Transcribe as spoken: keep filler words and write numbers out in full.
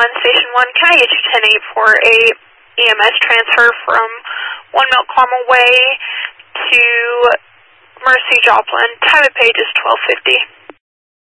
one, Station one, can I get you ten eight for a E M S transfer from One Milk Carmel Way to Mercy Joplin? Time of page is twelve fifty.